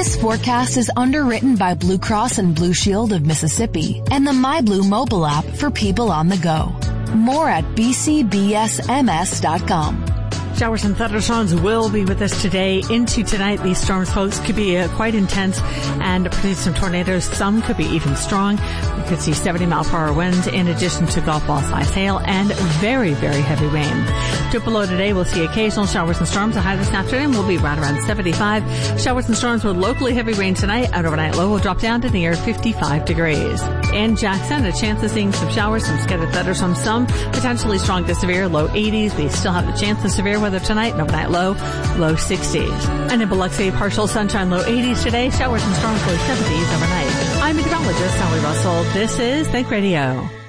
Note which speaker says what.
Speaker 1: This forecast is underwritten by Blue Cross and Blue Shield of Mississippi and the MyBlue mobile app for people on the go. More at bcbsms.com.
Speaker 2: Showers and thunderstorms will be with us today into tonight. These storms, folks, could be quite intense and produce some tornadoes. Some could be even strong. We could see 70-mile-per-hour winds in addition to golf ball size hail and very, very heavy rain. Below today, we'll see occasional showers and storms. The high this afternoon will be right around 75. Showers and storms with locally heavy rain tonight. An overnight low will drop down to near 55 degrees. In Jackson, a chance of seeing some showers, some scattered thunderstorms, some potentially strong to severe, low 80s. We still have the chance of severe weather tonight, an overnight low 60s. And in Biloxi, partial sunshine, low 80s today, showers and storms, low 70s overnight. I'm meteorologist Sally Russell. This is Think Radio.